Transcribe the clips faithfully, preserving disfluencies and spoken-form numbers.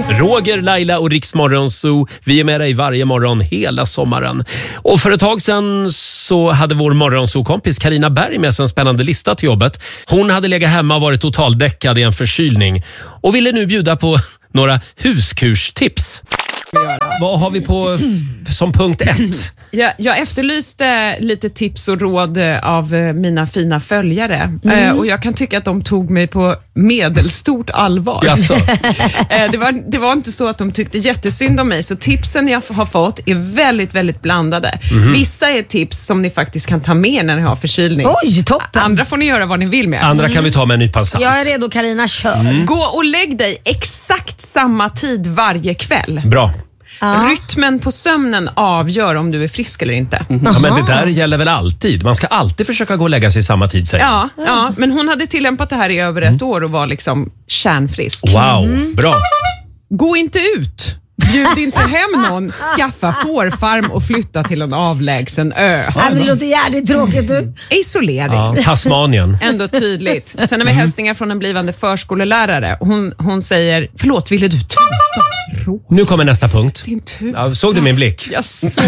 Roger, Laila och Rix Morgon Zoo. Vi är med dig varje morgon hela sommaren. Och för ett tag sedan så hade vår morgonzoo-kompis Carina Berg med sig en spännande lista till jobbet. Hon hade legat hemma och varit totaldäckad i en förkylning och ville nu bjuda på några huskurstips. Vad har vi på f- som punkt ett? Jag, jag efterlyste lite tips och råd av mina fina följare. Mm. Eh, och jag kan tycka att de tog mig på medelstort allvar. eh, det, var, det var inte så att de tyckte jättesynd om mig. Så tipsen jag har fått är väldigt, väldigt blandade. Mm. Vissa är tips som ni faktiskt kan ta med när ni har förkylning. Oj, toppen. Andra får ni göra vad ni vill med. Andra kan vi ta med en nypa salt. Jag är redo, Carina, kör. Mm. Gå och lägg dig exakt samma tid varje kväll. Bra. Ja. Rytmen på sömnen avgör om du är frisk eller inte. Mm. Ja, men det där gäller väl alltid? Man ska alltid försöka gå och lägga sig i samma tid, säger ja, ja, men hon hade tillämpat det här i över ett mm. år och var liksom kärnfrisk. Wow, mm. bra. Gå inte ut. Bjud inte hem någon. Skaffa fårfarm och flytta till en avlägsen ö. Ja, det låter jävligt tråkigt. Du. Isolering. Ja, Tasmanien. Ändå tydligt. Sen har vi hälsningar från en blivande förskolelärare. Hon, hon säger, förlåt, ville du tuta? Nu kommer nästa punkt. Din tuta. Ja, såg du min blick? Jag såg.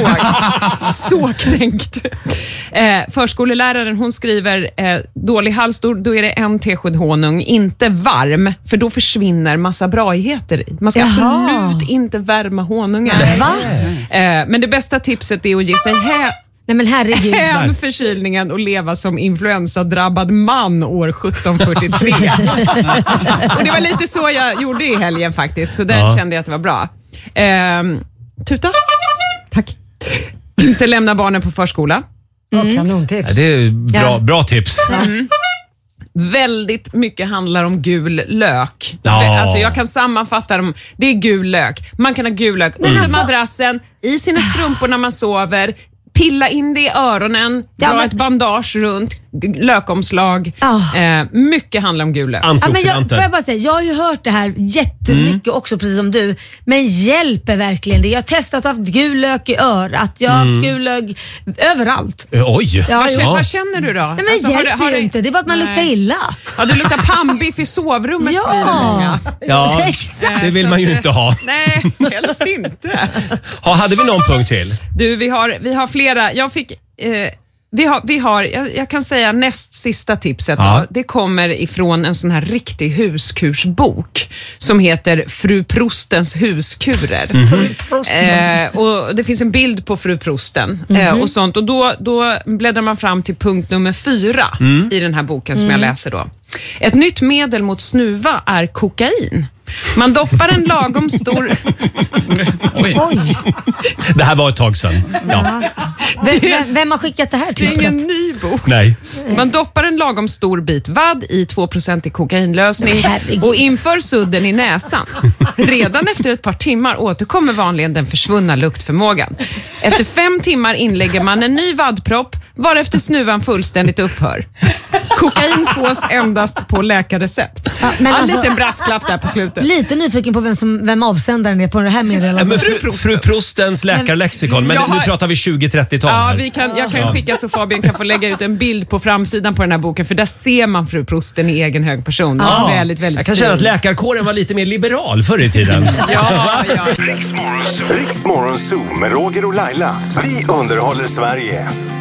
Så kränkt. Eh, förskoleläraren, hon skriver eh, dålig hals, då, då är det en teskedd honung, inte varm, för då försvinner massa braigheter i. Man ska Jaha. absolut inte värma honungen. Va? Eh, men det bästa tipset är att ge sig här. Nej, men herregud. Hem förkylningen och leva som influensadrabbad man år sjutton fyrtiotre. Och det var lite så jag gjorde i helgen faktiskt. Så där ja. kände jag att det var bra. Ehm, tuta. Tack. Inte lämna barnen på förskola. Mm. Kanontips. Ja, det är bra, ja. bra tips. Mm. Väldigt mycket handlar om gul lök. Ja. Alltså jag kan sammanfatta dem. Det är gul lök. Man kan ha gul lök under alltså... madrassen, i sina strumpor när man sover. Pilla in det i öronen, ja, dra men... ett bandage runt, lökomslag. Oh. Eh, mycket handlar om gul lök. Ja, men jag, får jag bara säga, jag har ju hört det här jättemycket mm. också, precis som du. Men hjälper verkligen det? Jag har testat att ha haft gul lök i örat. Jag har mm. haft gul lök överallt. Oj! Ja, vad, känner, vad känner du då? Nej, men alltså, hjälper har du, har ju du... inte. Det är bara att man nej. luktar illa. Ja, du luktar pannbiff i sovrummet, ja. skriver många. Ja, exakt. Det vill man ju inte ha. Nej, helst inte. Ha, hade vi någon punkt till? Du, vi har, vi har flera. Jag fick... Eh, Vi har, vi har jag, jag kan säga näst sista tipset ja. då, det kommer ifrån en sån här riktig huskursbok som heter Fru Prostens huskurer. Mm-hmm. Eh, och det finns en bild på Fru Prosten eh, mm-hmm. och sånt, och då, då bläddrar man fram till punkt nummer fyra mm. i den här boken som mm. jag läser då. Ett nytt medel mot snuva är kokain. Man doppar en lagom stor... Oj. Oj. Det här var ett tag sedan. Ja. Vem, vem, vem har skickat det här tipset? Det är ingen ny bok. Nej. Man doppar en lagom stor bit vadd i två procent i kokainlösning och inför sudden i näsan. Redan efter ett par timmar återkommer vanligen den försvunna luktförmågan. Efter fem timmar inlägger man en ny vaddpropp, varefter snuvan fullständigt upphör. Kokain fås endast på läkarrecept. Ja, men alltså, en liten brasklapp där på slutet. Lite nyfiken på vem, som, vem avsändaren är på det här meddelandet. Fru, fru, fru Prostens läkarlexikon, men har, nu pratar vi tjugo-trettio-tal ja, här. Vi kan, jag kan skicka så Fabian kan få lägga ut en bild på framsidan på den här boken, för där ser man Fru Prosten i egen hög person. Det ja. väldigt, väldigt jag kan känna att läkarkåren var lite mer liberal förr i tiden. ja, ja. Rix Morgon Zoo med Roger och Laila. Vi underhåller Sverige.